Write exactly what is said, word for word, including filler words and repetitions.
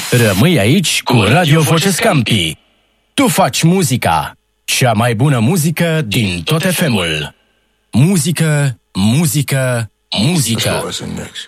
Rămâi aici cu Radio Voce Scampi. Tu faci muzica. Cea mai bună muzică din tot F M-ul. Muzică, muzică, muzică.